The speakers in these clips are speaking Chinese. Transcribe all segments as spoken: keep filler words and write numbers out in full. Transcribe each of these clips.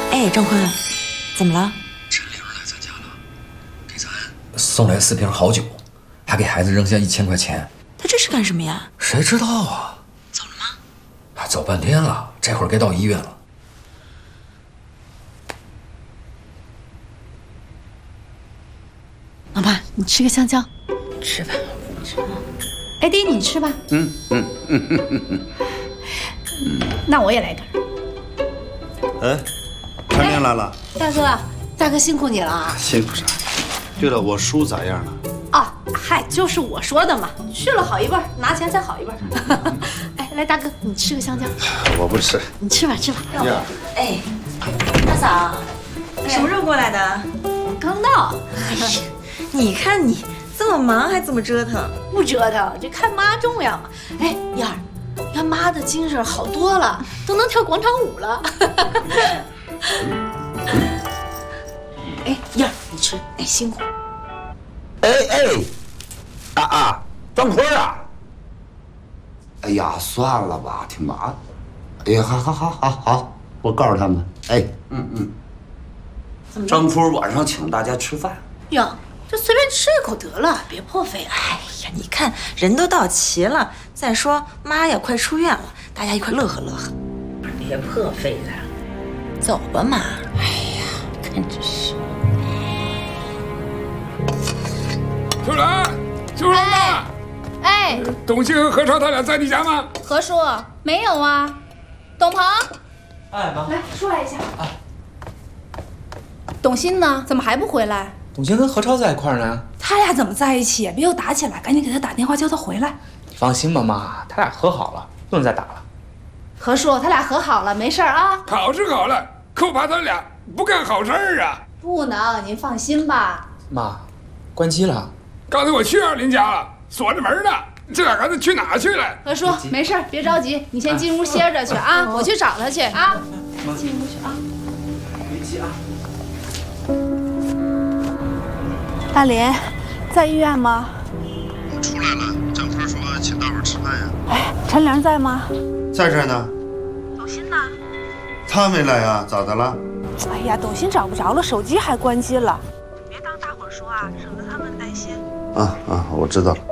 哎，张坤，怎么了？ 陈玲来咱家了，给咱送来四瓶好酒，还给孩子扔下一千块钱。 他这是干什么呀？ 谁知道啊？ 走了吗？ 啊，走半天了，这会儿该到医院了。 老爸，你吃个香蕉。 吃吧，吃吧。 哎，弟，你吃吧。 嗯嗯嗯嗯嗯嗯。 那我也来根。 哎，陈玲来了。 大哥，大哥辛苦你了啊！ 辛苦啥？对了，我叔咋样了？ 啊，嗨，就是我说的嘛，去了好一半，拿钱才好一半。哎，来，大哥，你吃个香蕉。 我不吃。 你吃吧，吃吧。 呀， 哎，大嫂，什么时候过来的？ 刚到。 哎呀，你看你这么忙，还这么折腾？ 不折腾，这看妈重要嘛。哎，燕儿，你看妈的精神好多了，都能跳广场舞了。哎，燕儿，你吃，哎，辛苦。 哎哎，啊啊，张坤啊！哎呀，算了吧，挺麻烦。哎呀，好好好好好，我告诉他们。哎，嗯嗯。张坤晚上请大家吃饭。 哟，这随便吃一口得了，别破费了。 哎呀，你看人都到齐了，再说妈也快出院了，大家一块乐呵乐呵，别破费了。走吧，妈。哎呀，看这是。 秋兰，秋兰妈， 哎， 董卿和何超他俩在你家吗？ 何叔没有啊。董鹏， 哎妈， 来出来一下。哎，董欣呢？怎么还不回来？ 董卿跟何超在一块儿呢。 他俩怎么在一起？别又打起来，赶紧给他打电话叫他回来。 你放心吧，妈，他俩和好了，不能再打了。 何叔，他俩和好了，没事儿啊。 好是好了，可我怕他俩不干好事儿啊。 不能，您放心吧。 妈，关机了。 刚才我去二林家了，锁着门呢。这俩孩子去哪去了？ 何叔，没事，别着急，你先进屋歇着去啊，我去找他去啊。进屋去啊。 别急啊。 大林，在医院吗？ 我出来了。张坤说请大伙儿吃饭呀。 哎，陈玲在吗？ 在这儿呢。 董欣呢？ 他没来呀？咋的了？ 哎呀，董欣找不着了，手机还关机了。 别当大伙儿说啊，省得他们担心。 啊啊，我知道了。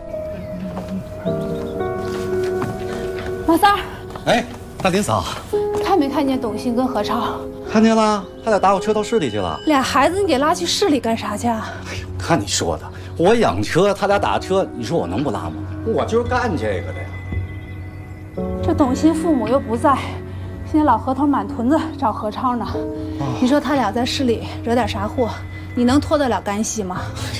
马三儿， 哎，大林嫂， 看没看见董欣跟何超？ 看见了，他俩打我车到市里去了。 俩孩子你给拉去市里干啥去啊？ 哎呦，看你说的，我养车，他俩打车，你说我能不拉吗？我就是干这个的呀。 这董欣父母又不在，现在老何头满屯子找何超呢。你说他俩在市里惹点啥祸，你能脱得了干系吗？